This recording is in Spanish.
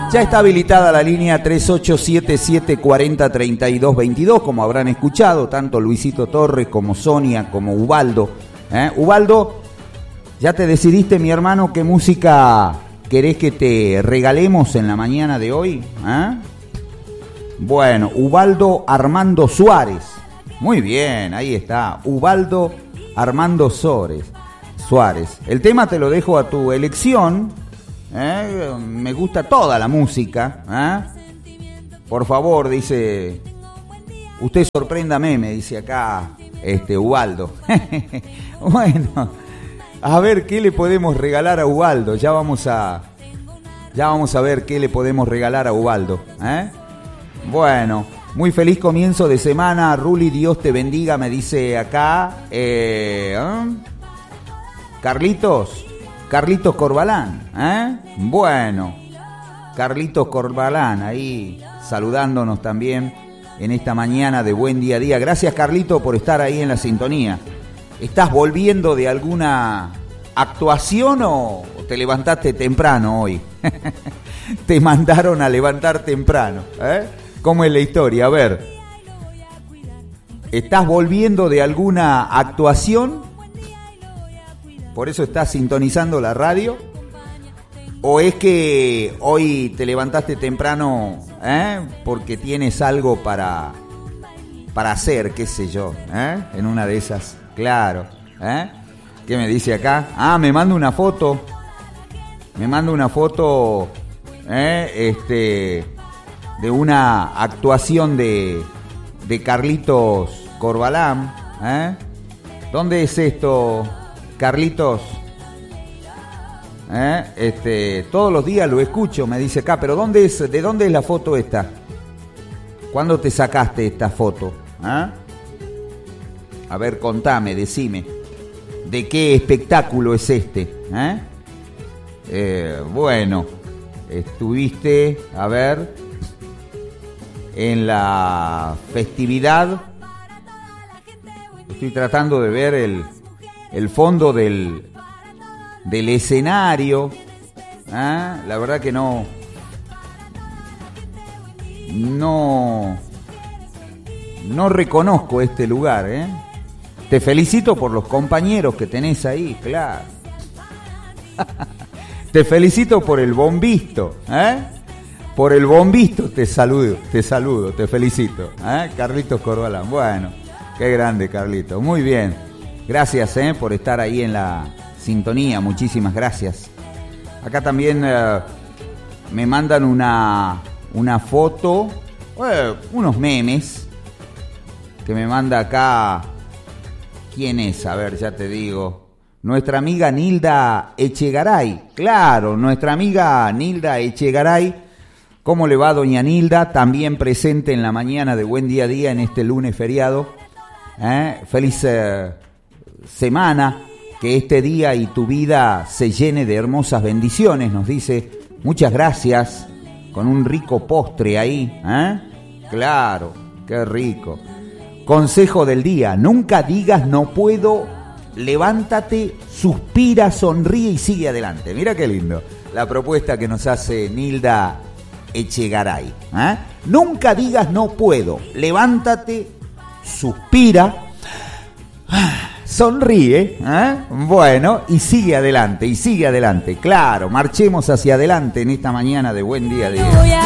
Ya está habilitada la línea 3877403222, como habrán escuchado, tanto Luisito Torres como Sonia, como Ubaldo. Ubaldo, ¿ya te decidiste, mi hermano, qué música querés que te regalemos en la mañana de hoy? Bueno, Ubaldo Armando Suárez. Muy bien, ahí está. Ubaldo Armando Suárez. El tema te lo dejo a tu elección. Me gusta toda la música. Por favor, dice. Usted sorpréndame, me dice acá Ubaldo. Bueno, a ver qué le podemos regalar a Ubaldo. Ya vamos a ver qué le podemos regalar a Ubaldo. Bueno, muy feliz comienzo de semana, Ruli, Dios te bendiga, me dice acá Carlitos Corbalán, bueno, Carlitos Corbalán ahí saludándonos también en esta mañana de buen día a día. Gracias, Carlito, por estar ahí en la sintonía. ¿Estás volviendo de alguna actuación o te levantaste temprano hoy? Te mandaron a levantar temprano, ¿Cómo es la historia? A ver, ¿estás volviendo de alguna actuación? ¿Por eso estás sintonizando la radio? ¿O es que hoy te levantaste temprano porque tienes algo para hacer, qué sé yo, en una de esas? Claro. ¿Qué me dice acá? Me manda una foto. De una actuación de Carlitos Corbalán. ¿Dónde es esto, Carlitos? Todos los días lo escucho, me dice acá, pero ¿de dónde es la foto esta? ¿Cuándo te sacaste esta foto? A ver, contame, decime. ¿De qué espectáculo es este? Bueno, estuviste, a ver, en la festividad. Estoy tratando de ver el fondo del escenario. La verdad que no reconozco este lugar. Te felicito por los compañeros que tenés ahí, claro. Te felicito por el bombisto, Por el bombisto te saludo, te felicito, Carlitos Corbalán. Bueno, qué grande, Carlitos. Muy bien. Gracias, por estar ahí en la sintonía. Muchísimas gracias. Acá también me mandan una foto, unos memes que me manda acá. ¿Quién es? A ver, ya te digo. Nuestra amiga Nilda Echegaray. Claro, nuestra amiga Nilda Echegaray. ¿Cómo le va, doña Nilda? También presente en la mañana de Buen Día a Día en este lunes feriado. Feliz semana. Que este día y tu vida se llene de hermosas bendiciones, nos dice. Muchas gracias. Con un rico postre ahí. Claro, qué rico. Consejo del día. Nunca digas no puedo. Levántate, suspira, sonríe y sigue adelante. Mira qué lindo la propuesta que nos hace Nilda Echegaray. Nunca digas no puedo. Levántate, suspira, sonríe, bueno, y sigue adelante, Claro, marchemos hacia adelante en esta mañana de Buen Día a Día.